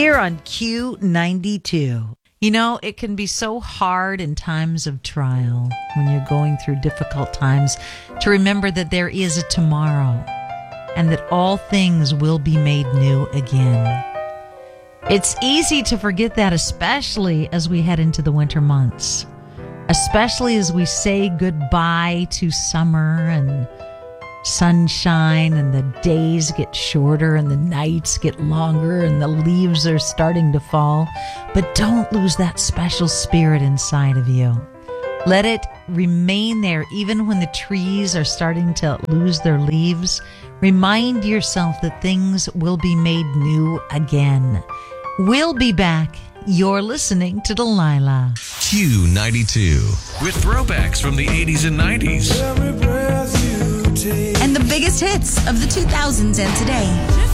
here on Q92. You know, it can be so hard in times of trial when you're going through difficult times to remember that there is a tomorrow and that all things will be made new again. It's easy to forget that, especially as we head into the winter months, especially as we say goodbye to summer and sunshine and the days get shorter and the nights get longer and the leaves are starting to fall. But don't lose that special spirit inside of you. Let it remain there even when the trees are starting to lose their leaves. Remind yourself that things will be made new again. We'll be back. You're listening to Delilah. Q92 with throwbacks from the 80s and 90s. And the biggest hits of the 2000s and today.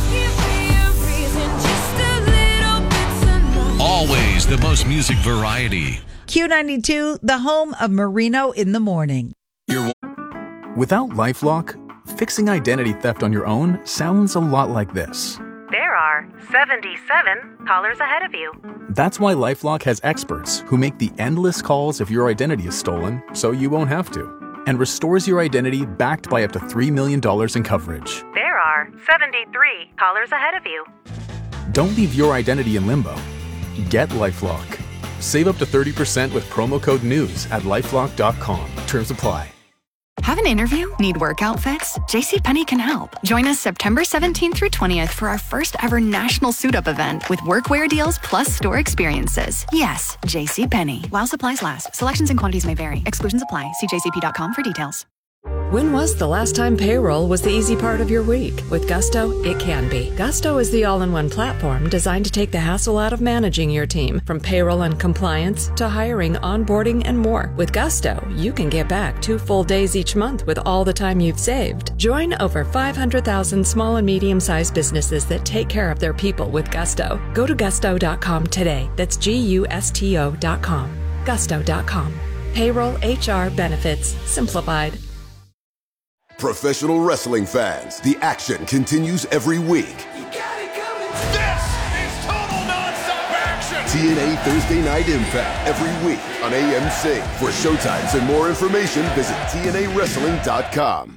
Always the most music variety. Q92, the home of Marino in the morning. Without LifeLock, fixing identity theft on your own sounds a lot like this. There are 77 callers ahead of you. That's why LifeLock has experts who make the endless calls if your identity is stolen, so you won't have to, and restores your identity backed by up to $3 million in coverage. There are 73 callers ahead of you. Don't leave your identity in limbo. Get LifeLock. Save up to 30% with promo code NEWS at LifeLock.com. Terms apply. Have an interview? Need work outfits? JCPenney can help. Join us September 17th through 20th for our first ever national suit-up event with workwear deals plus store experiences. Yes, JCPenney. While supplies last. Selections and quantities may vary. Exclusions apply. See jcp.com for details. When was the last time payroll was the easy part of your week? With Gusto, it can be. Gusto is the all-in-one platform designed to take the hassle out of managing your team, from payroll and compliance to hiring, onboarding, and more. With Gusto, you can get back 2 full days each month with all the time you've saved. Join over 500,000 small and medium-sized businesses that take care of their people with Gusto. Go to gusto.com today. That's GUSTO.com. Gusto.com. Payroll, HR, benefits, simplified. Professional wrestling fans, the action continues every week. This is total nonstop action! TNA Thursday Night Impact every week on AMC. For showtimes and more information, visit TNAWrestling.com.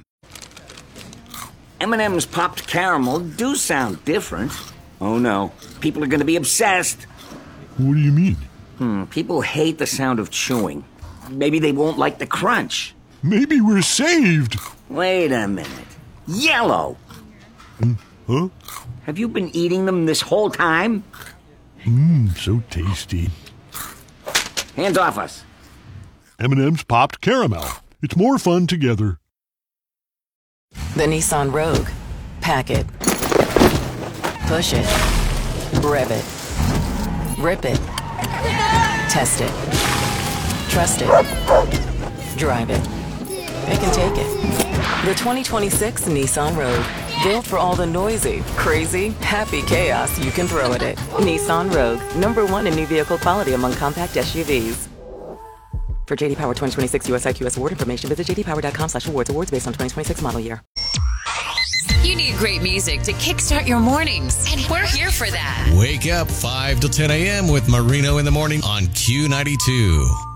M&M's popped caramel do sound different. Oh no, people are going to be obsessed. What do you mean? People hate the sound of chewing. Maybe they won't like the crunch. Maybe we're saved. Wait a minute. Yellow! Huh? Have you been eating them this whole time? So tasty. Hands off us. M&M's popped caramel. It's more fun together. The Nissan Rogue. Pack it. Push it. Rev it. Rip it. Test it. Trust it. Drive it. It can take it. The 2026 Nissan Rogue. Built for all the noisy, crazy, happy chaos you can throw at it. Nissan Rogue. #1 in new vehicle quality among compact SUVs. For JD Power 2026 US IQS award information, visit jdpower.com/awards. Awards based on 2026 model year. You need great music to kickstart your mornings, and we're here for that. Wake up 5 to 10 a.m. with Marino in the morning on Q92.